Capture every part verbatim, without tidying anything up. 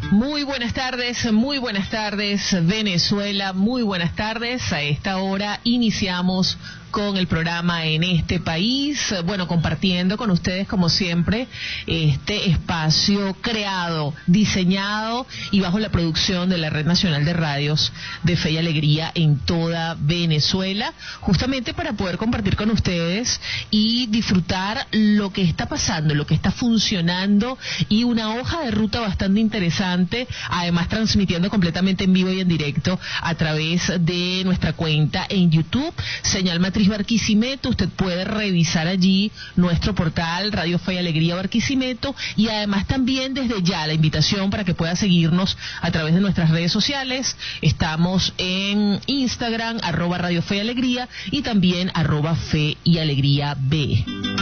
Muy buenas tardes, muy buenas tardes Venezuela, muy buenas tardes. A esta hora iniciamos con el programa En este País, bueno, compartiendo con ustedes como siempre este espacio creado, diseñado y bajo la producción de la Red Nacional de Radios de Fe y Alegría en toda Venezuela, justamente para poder compartir con ustedes y disfrutar lo que está pasando, lo que está funcionando y una hoja de ruta bastante interesante, además transmitiendo completamente en vivo y en directo a través de nuestra cuenta en YouTube, Señal Matriz Barquisimeto. Usted puede revisar allí nuestro portal Radio Fe y Alegría Barquisimeto, y además también desde ya la invitación para que pueda seguirnos a través de nuestras redes sociales. Estamos en Instagram, arroba Radio Fe y Alegría, y también arroba Fe y Alegría B.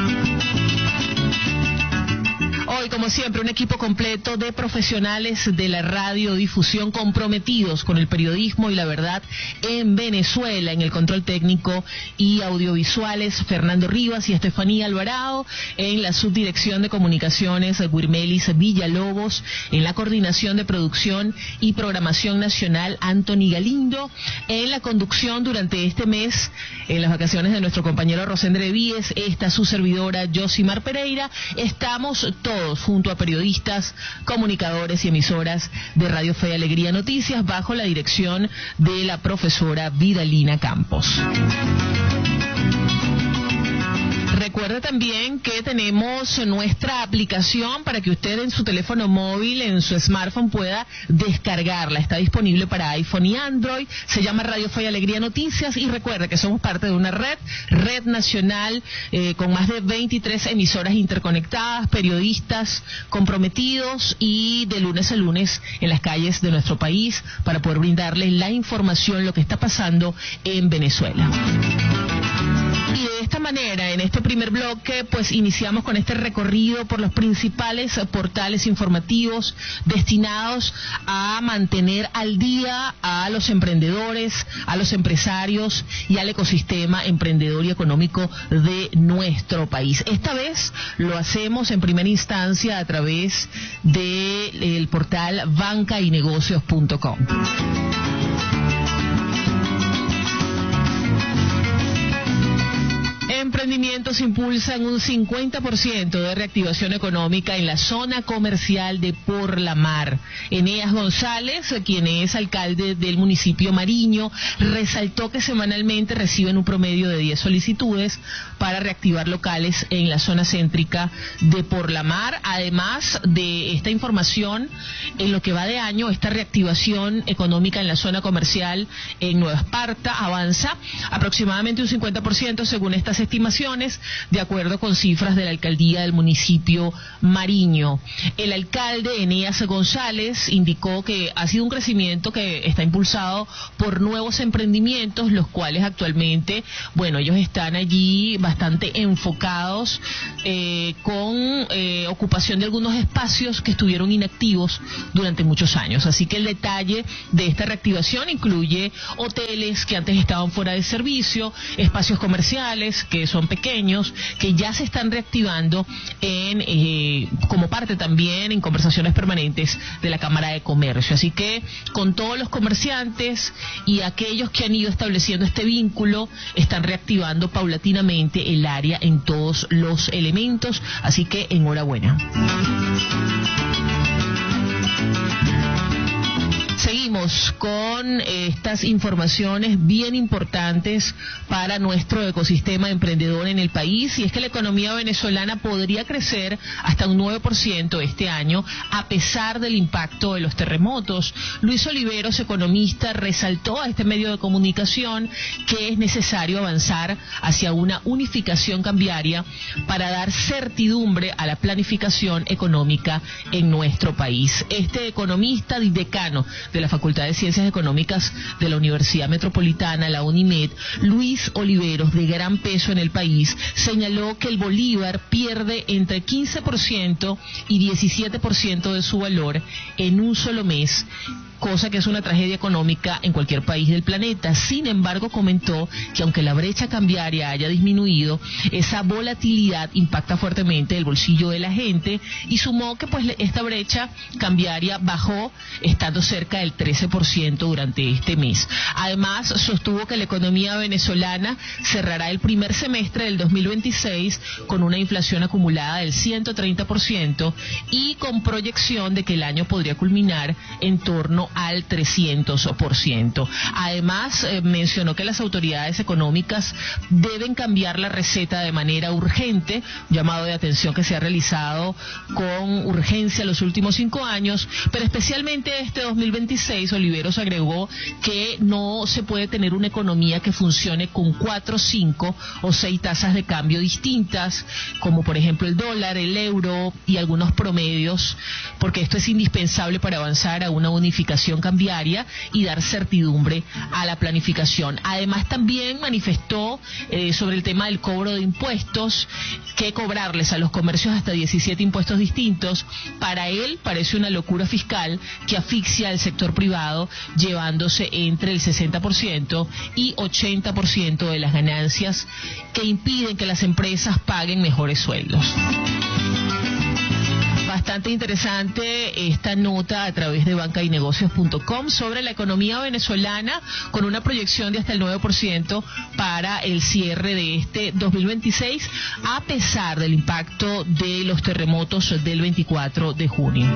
Hoy, como siempre, un equipo completo de profesionales de la radiodifusión comprometidos con el periodismo y la verdad en Venezuela. En el control técnico y audiovisuales, Fernando Rivas y Estefanía Alvarado. En la subdirección de comunicaciones, Guirmelis Villalobos. En la coordinación de producción y programación nacional, Anthony Galindo. En la conducción durante este mes, en las vacaciones de nuestro compañero Rosendre Víez, esta su servidora Josimar Pereira. Estamos todos junto a periodistas, comunicadores y emisoras de Radio Fe y Alegría Noticias bajo la dirección de la profesora Vidalina Campos. Recuerde también que tenemos nuestra aplicación para que usted en su teléfono móvil, en su smartphone, pueda descargarla. Está disponible para iPhone y Android. Se llama Radio Fe y Alegría Noticias, y recuerde que somos parte de una red, red nacional, eh, con más de veintitrés emisoras interconectadas, periodistas comprometidos y de lunes a lunes en las calles de nuestro país para poder brindarles la información, lo que está pasando en Venezuela. Y de esta manera, en este primer bloque, pues iniciamos con este recorrido por los principales portales informativos destinados a mantener al día a los emprendedores, a los empresarios y al ecosistema emprendedor y económico de nuestro país. Esta vez lo hacemos en primera instancia a través del portal banca y negocios punto com. Emprendimientos impulsan un cincuenta por ciento de reactivación económica en la zona comercial de Por la Mar. Eneas González, quien es alcalde del municipio Mariño, resaltó que semanalmente reciben un promedio de diez solicitudes para reactivar locales en la zona céntrica de Por la Mar. Además de esta información, en lo que va de año, esta reactivación económica en la zona comercial en Nueva Esparta avanza aproximadamente un cincuenta por ciento según estas estimaciones, de acuerdo con cifras de la alcaldía del municipio Mariño. El alcalde Eneas González indicó que ha sido un crecimiento que está impulsado por nuevos emprendimientos, los cuales actualmente, bueno, ellos están allí bastante enfocados eh, con eh, ocupación de algunos espacios que estuvieron inactivos durante muchos años. Así que el detalle de esta reactivación incluye hoteles que antes estaban fuera de servicio, espacios comerciales que son pequeños, que ya se están reactivando en eh, como parte también en conversaciones permanentes de la Cámara de Comercio. Así que con todos los comerciantes y aquellos que han ido estableciendo este vínculo, están reactivando paulatinamente el área en todos los elementos, así que enhorabuena. Seguimos con estas informaciones bien importantes para nuestro ecosistema emprendedor en el país, y es que la economía venezolana podría crecer hasta un nueve por ciento este año a pesar del impacto de los terremotos. Luis Oliveros, economista, resaltó a este medio de comunicación que es necesario avanzar hacia una unificación cambiaria para dar certidumbre a la planificación económica en nuestro país. Este economista, decano de la Facultad de Ciencias Económicas de la Universidad Metropolitana, la UNIMED, Luis Oliveros, de gran peso en el país, señaló que el bolívar pierde entre quince por ciento y diecisiete por ciento de su valor en un solo mes, cosa que es una tragedia económica en cualquier país del planeta. Sin embargo, comentó que aunque la brecha cambiaria haya disminuido, esa volatilidad impacta fuertemente el bolsillo de la gente, y sumó que pues esta brecha cambiaria bajó, estando cerca del trece por ciento durante este mes. Además, sostuvo que la economía venezolana cerrará el primer semestre del dos mil veintiséis con una inflación acumulada del ciento treinta por ciento y con proyección de que el año podría culminar en torno al trescientos por ciento. Además, eh, mencionó que las autoridades económicas deben cambiar la receta de manera urgente, un llamado de atención que se ha realizado con urgencia los últimos cinco años, pero especialmente este dos mil veintiséis. Oliveros agregó que no se puede tener una economía que funcione con cuatro, cinco o seis tasas de cambio distintas, como por ejemplo el dólar, el euro y algunos promedios, porque esto es indispensable para avanzar a una unificación cambiaria y dar certidumbre a la planificación. Además, también manifestó eh, sobre el tema del cobro de impuestos, que cobrarles a los comercios hasta diecisiete impuestos distintos, para él parece una locura fiscal que asfixia al sector privado, llevándose entre el sesenta por ciento y ochenta por ciento de las ganancias, que impiden que las empresas paguen mejores sueldos. Bastante interesante esta nota a través de banca y negocios punto com sobre la economía venezolana, con una proyección de hasta el nueve por ciento para el cierre de este dos mil veintiséis, a pesar del impacto de los terremotos del veinticuatro de junio.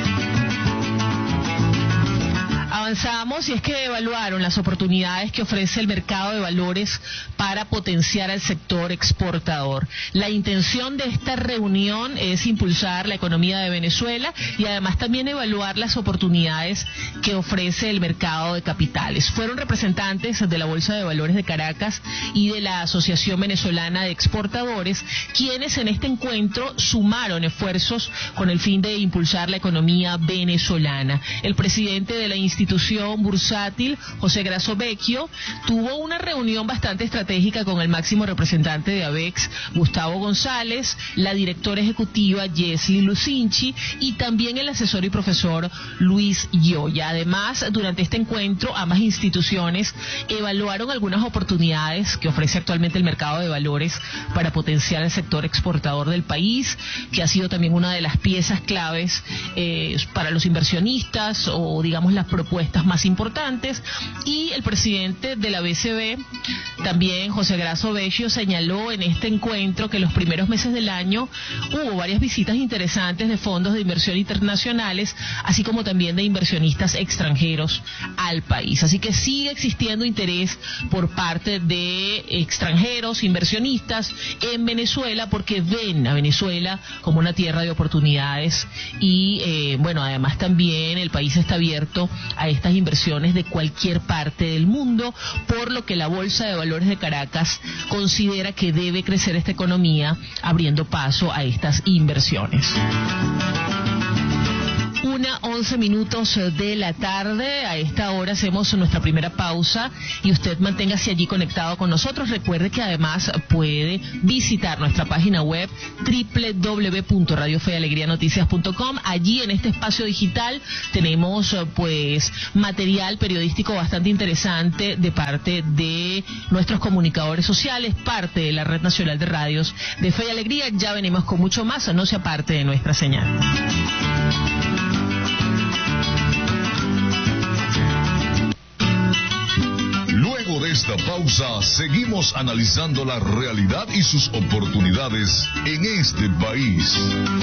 Avanzamos, y es que evaluaron las oportunidades que ofrece el mercado de valores para potenciar al sector exportador. La intención de esta reunión es impulsar la economía de Venezuela y además también evaluar las oportunidades que ofrece el mercado de capitales. Fueron representantes de la Bolsa de Valores de Caracas y de la Asociación Venezolana de Exportadores quienes en este encuentro sumaron esfuerzos con el fin de impulsar la economía venezolana. El presidente de la institución bursátil, José Grasso Vecchio, tuvo una reunión bastante estratégica con el máximo representante de ABEX, Gustavo González, la directora ejecutiva Yesli Lucinchi y también el asesor y profesor Luis Yoya. Además, durante este encuentro, ambas instituciones evaluaron algunas oportunidades que ofrece actualmente el mercado de valores para potenciar el sector exportador del país, que ha sido también una de las piezas claves eh, para los inversionistas, o digamos las propuestas más importantes. Y el presidente de la B C B, también José Grasso Vecchio, señaló en este encuentro que los primeros meses del año hubo varias visitas interesantes de fondos de inversión internacionales, así como también de inversionistas extranjeros al país. Así que sigue existiendo interés por parte de extranjeros, inversionistas en Venezuela, porque ven a Venezuela como una tierra de oportunidades y eh, bueno, además también el país está abierto a estas inversiones de cualquier parte del mundo, por lo que la Bolsa de Valores de Caracas considera que debe crecer esta economía abriendo paso a estas inversiones. Una, once minutos de la tarde. A esta hora hacemos nuestra primera pausa y usted manténgase allí conectado con nosotros. Recuerde que además puede visitar nuestra página web doble u doble u doble u punto radio fe y alegría noticias punto com. Allí en este espacio digital tenemos pues material periodístico bastante interesante de parte de nuestros comunicadores sociales, parte de la Red Nacional de Radios de Fe y Alegría. Ya venimos con mucho más, no se aparte de nuestra señal. Luego de esta pausa, seguimos analizando la realidad y sus oportunidades en este país.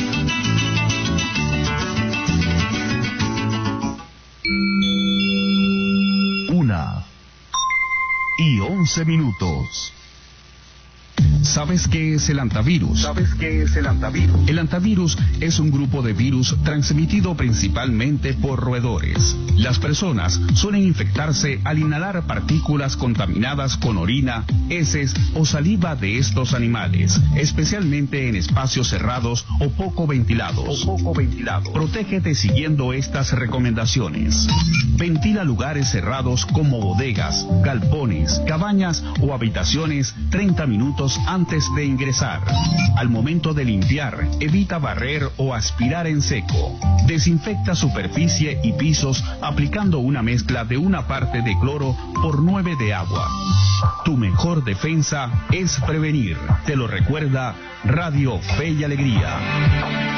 Una y once minutos. ¿Sabes qué es el antivirus? ¿Sabes qué es el antivirus? El antivirus es un grupo de virus transmitido principalmente por roedores. Las personas suelen infectarse al inhalar partículas contaminadas con orina, heces o saliva de estos animales, especialmente en espacios cerrados o poco ventilados. O poco ventilados. Protégete siguiendo estas recomendaciones. Ventila lugares cerrados como bodegas, galpones, cabañas o habitaciones treinta minutos antes de ingresar. Al momento de limpiar, evita barrer o aspirar en seco. Desinfecta superficie y pisos aplicando una mezcla de una parte de cloro por nueve de agua. Tu mejor defensa es prevenir. Te lo recuerda Radio Fe y Alegría.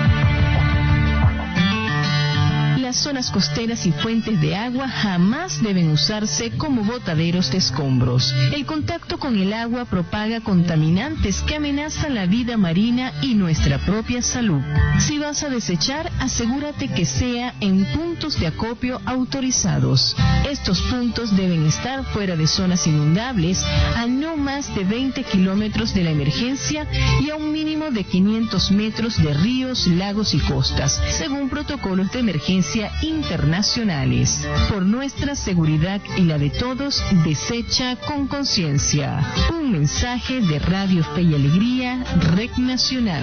Las zonas costeras y fuentes de agua jamás deben usarse como botaderos de escombros. El contacto con el agua propaga contaminantes que amenazan la vida marina y nuestra propia salud. Si vas a desechar, asegúrate que sea en puntos de acopio autorizados. Estos puntos deben estar fuera de zonas inundables, a no más de veinte kilómetros de la emergencia y a un mínimo de quinientos metros de ríos, lagos y costas, según protocolos de emergencia internacionales. Por nuestra seguridad y la de todos, desecha con conciencia. Un mensaje de Radio Fe y Alegría, Red Nacional.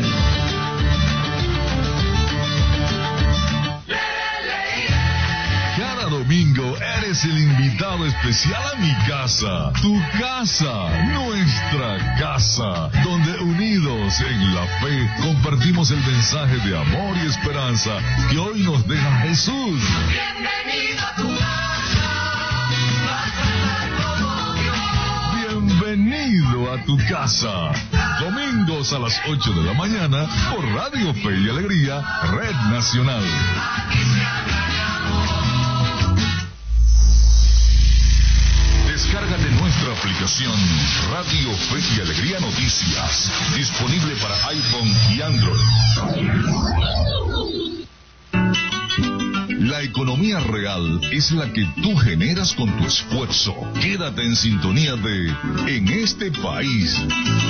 Cada domingo eres el invitado especial a mi casa, tu casa, nuestra casa, donde unidos en la fe compartimos el mensaje de amor y esperanza que hoy nos deja Jesús. Bienvenido a tu casa. Bienvenido a tu casa. Domingos a las ocho de la mañana por Radio Fe y Alegría, Red Nacional. Descárgate nuestra aplicación Radio Fe y Alegría Noticias, disponible para iPhone y Android. La economía real es la que tú generas con tu esfuerzo. Quédate en sintonía de En este País.